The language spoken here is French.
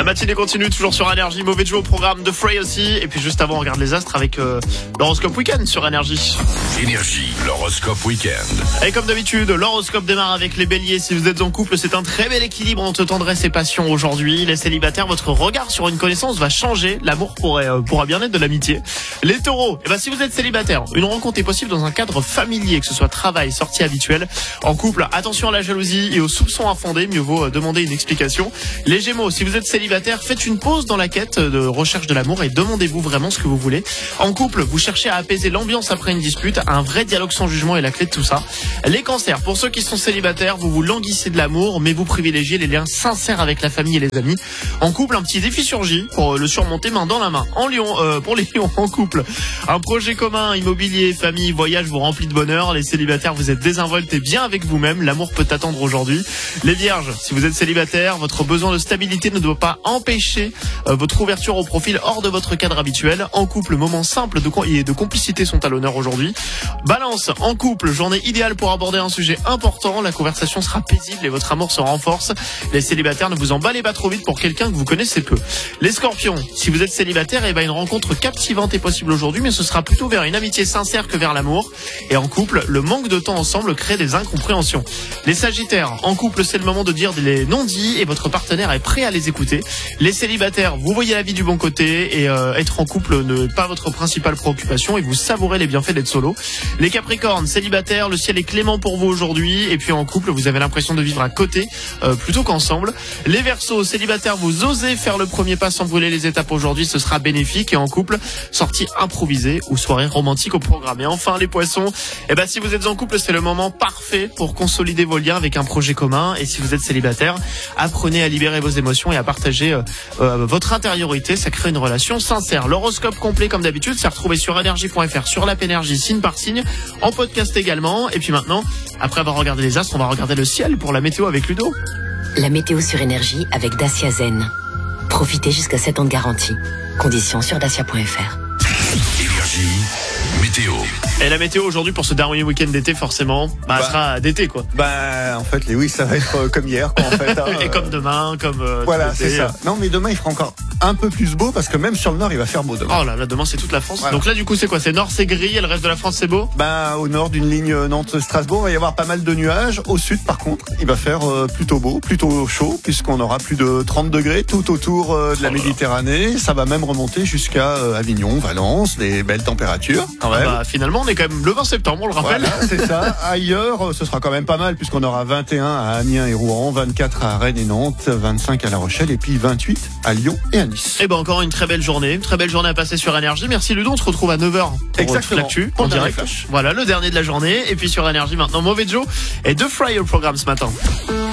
La matinée continue toujours sur Énergie. Mauvais jeu au programme de Frey aussi. Et puis juste avant, on regarde les astres avec l'horoscope week-end sur Énergie. Énergie, l'horoscope week-end. Et comme d'habitude, l'horoscope démarre avec les béliers. Si vous êtes en couple, c'est un très bel équilibre entre tendresse et passion aujourd'hui. Les célibataires, votre regard sur une connaissance va changer. L'amour pourra bien être de l'amitié. Les taureaux, si vous êtes célibataire, une rencontre est possible dans un cadre familier, que ce soit travail, sortie habituelle. En couple, attention à la jalousie et aux soupçons infondés. Mieux vaut demander une explication. Les gémeaux, si vous êtes célibataire, faites une pause dans la quête de recherche de l'amour et demandez-vous vraiment ce que vous voulez. En couple, vous cherchez à apaiser l'ambiance après une dispute. Un vrai dialogue sans jugement est la clé de tout ça. Les cancers, pour ceux qui sont célibataires, vous languissez de l'amour, mais vous privilégiez les liens sincères avec la famille et les amis. En couple, un petit défi surgit pour le surmonter main dans la main. Pour les lions en couple, un projet commun, immobilier, famille, voyage vous remplit de bonheur. Les célibataires, vous êtes désinvoltés bien avec vous-même. L'amour peut attendre aujourd'hui. Les vierges, si vous êtes célibataire, votre besoin de stabilité ne doit pas empêcher votre ouverture au profil hors de votre cadre habituel. En couple, moments simples et de complicité sont à l'honneur aujourd'hui. Balance, en couple, journée idéale pour aborder un sujet important. La conversation sera paisible et votre amour se renforce. Les célibataires, ne vous emballez pas trop vite pour quelqu'un que vous connaissez peu. Les scorpions, si vous êtes célibataire, une rencontre captivante est possible aujourd'hui, mais ce sera plutôt vers une amitié sincère que vers l'amour. Et en couple, le manque de temps ensemble crée des incompréhensions. Les sagittaires, en couple, c'est le moment de dire les non-dits et votre partenaire est prêt à les écouter. Les célibataires, vous voyez la vie du bon côté et être en couple n'est pas votre principale préoccupation et vous savourez les bienfaits d'être solo. Les capricornes, célibataires, le ciel est clément pour vous aujourd'hui et puis en couple, vous avez l'impression de vivre à côté plutôt qu'ensemble. Les verseaux, célibataires, vous osez faire le premier pas sans brûler les étapes aujourd'hui, ce sera bénéfique. Et en couple, sortie improvisée ou soirée romantique au programme. Et enfin, les poissons, si vous êtes en couple, c'est le moment parfait pour consolider vos liens avec un projet commun. Et si vous êtes célibataire, apprenez à libérer vos émotions et à partager votre intériorité. Ça crée une relation sincère. L'horoscope complet, comme d'habitude, c'est retrouvé sur énergie.fr, sur l'app Énergie, signe par signe, en podcast également. Et puis maintenant, après avoir regardé les astres, on va regarder le ciel pour la météo avec Ludo. La météo sur Énergie avec Dacia Zen. Profitez jusqu'à 7 ans de garantie. Conditions sur dacia.fr. Énergie, météo. Et la météo aujourd'hui pour ce dernier week-end d'été, forcément, sera d'été, quoi. En fait, oui, ça va être comme hier, quoi, en fait. Et comme demain, comme voilà, tout l'été. c'est ça. Non, mais demain, il fera encore un peu plus beau parce que même sur le nord, il va faire beau demain. Oh là là, demain, c'est toute la France. Voilà. Donc là, du coup, c'est quoi? C'est nord, c'est gris et le reste de la France, c'est beau? Au nord d'une ligne Nantes-Strasbourg, il va y avoir pas mal de nuages. Au sud, par contre, il va faire plutôt beau, plutôt chaud, puisqu'on aura plus de 30 degrés tout autour de la Méditerranée. Ça va même remonter jusqu'à Avignon, Valence, des belles températures. Quand même. Finalement, on est quand même le 20 septembre, on le rappelle. Voilà, c'est ça. Ailleurs, ce sera quand même pas mal, puisqu'on aura 21 à Amiens et Rouen, 24 à Rennes et Nantes, 25 à La Rochelle, et puis 28 à Lyon et à Nice. Encore une très belle journée à passer sur Énergie. Merci Ludo, on se retrouve à 9h pour toute l'actu en direct. Voilà, le dernier de la journée. Et puis sur Énergie maintenant, Mauvais Joe et The Fryer au programme ce matin.